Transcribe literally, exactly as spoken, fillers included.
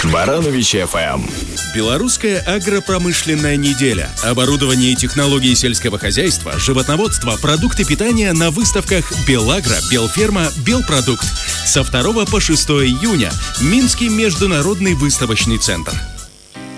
Баранович эф эм. Белорусская агропромышленная неделя. Оборудование и технологии сельского хозяйства, животноводство, продукты питания на выставках Белагро, Белферма, Белпродукт. Со второго по шестое июня. Минский международный выставочный центр.